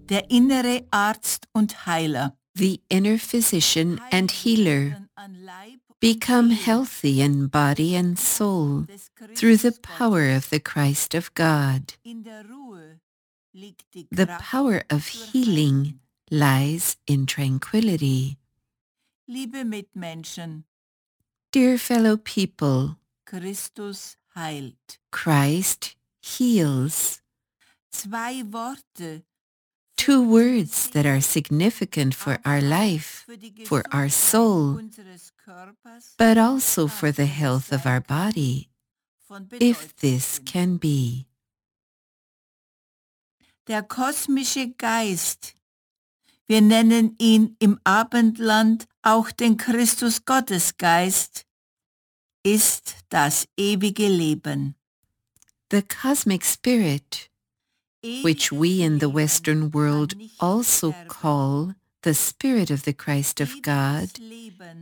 der innere Arzt und Heiler. the inner physician and healer, become healthy in body and soul through the power of the Christ of God. The power of healing lies in tranquility. Liebe Mitmenschen, Dear fellow people, Christus heilt. Christ heals. Zwei Worte, Two words that are significant for our life, for our soul, unseres Körpers, but also for the health of our body, von if Bedeutung this sind. can be. Der kosmische Geist, wir nennen ihn im Abendland auch den Christus-Gottesgeist, ist das ewige Leben. The cosmic spirit, which we in the Western world also call the Spirit of the Christ of God,